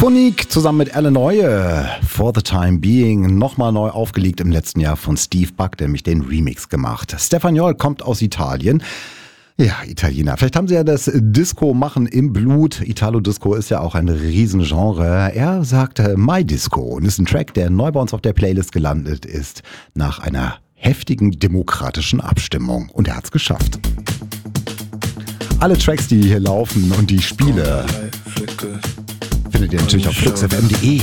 Phonique zusammen mit Alan Neue, For the Time Being, nochmal neu aufgelegt im letzten Jahr von Steve Buck, der mich den Remix gemacht. Stefaniol kommt aus Italien. Ja, Italiener. Vielleicht haben sie ja das Disco-Machen im Blut. Italo-Disco ist ja auch ein Riesengenre. Er sagt My Disco und ist ein Track, der neu bei uns auf der Playlist gelandet ist, nach einer heftigen demokratischen Abstimmung. Und er hat's geschafft. Alle Tracks, die hier laufen und die Spiele, findet ihr natürlich auf fluxfm.de.